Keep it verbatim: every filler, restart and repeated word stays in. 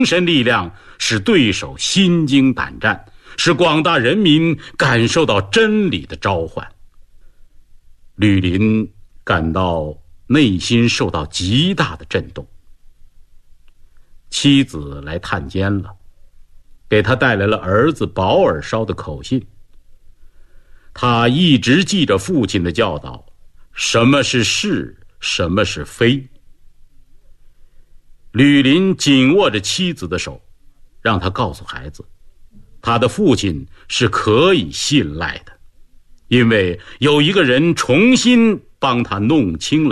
精神力量使对手心惊胆战，使广大人民感受到真理的召唤。吕林感到内心受到极大的震动。妻子来探监了，给他带来了儿子保尔捎的口信。他一直记着父亲的教导，什么是是，什么是非。吕林紧握着妻子的手，让他告诉孩子，他的父亲是可以信赖的，因为有一个人重新帮他弄清了